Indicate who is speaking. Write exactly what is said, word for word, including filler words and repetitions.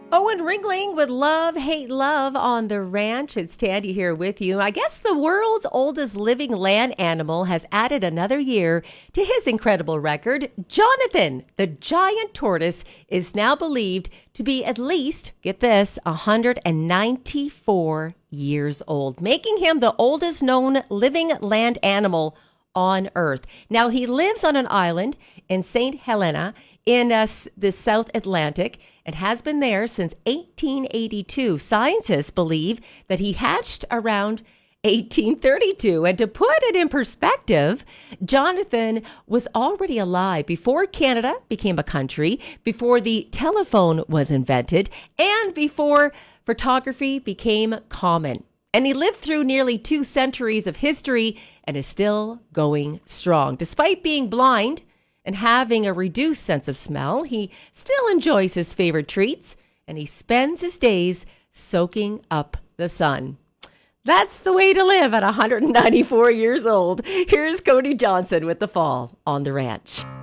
Speaker 1: Owen Ringling with Love, Hate, Love on the ranch. It's Tandy here with you. I guess the world's oldest living land animal has added another year to his incredible record. Jonathan, the giant tortoise, is now believed to be at least, get this, one hundred ninety-four years old, making him the oldest known living land animal on Earth. Now, he lives on an island in Saint Helena in uh, the South Atlantic and has been there since eighteen eighty-two. Scientists believe that he hatched around eighteen thirty-two. And to put it in perspective, Jonathan was already alive before Canada became a country, before the telephone was invented, and before photography became common. And he lived through nearly two centuries of history and is still going strong. Despite being blind and having a reduced sense of smell, he still enjoys his favorite treats, and he spends his days soaking up the sun. That's the way to live at one hundred ninety-four years old. Here's Cody Johnson with The Fall on the Ranch.